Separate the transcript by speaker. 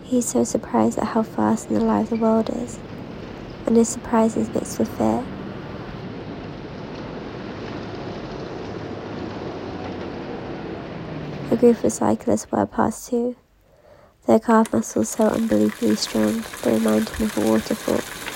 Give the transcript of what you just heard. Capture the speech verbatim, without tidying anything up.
Speaker 1: He's so surprised at how fast and alive the world is, and his surprise is mixed with fear. A group of cyclists were past too, their calf muscles so unbelievably strong they remind him of a waterfall.